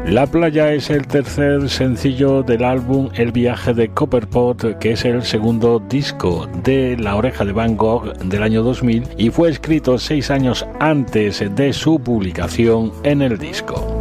La playa es el tercer sencillo del álbum El viaje de Copperpot, que es el segundo disco de La oreja de Van Gogh del año 2000 y fue escrito 6 años antes de su publicación en el disco.